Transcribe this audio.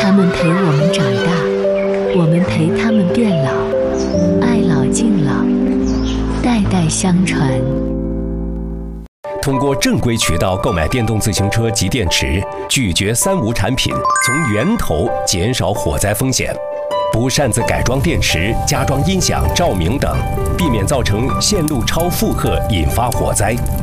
他们陪我们长大，我们陪他们变老，爱老敬老，代代相传。 通过正规渠道购买电动自行车及电池，拒绝三无产品，从源头减少火灾风险。不擅自改装电池、加装音响、照明等，避免造成线路超负荷引发火灾。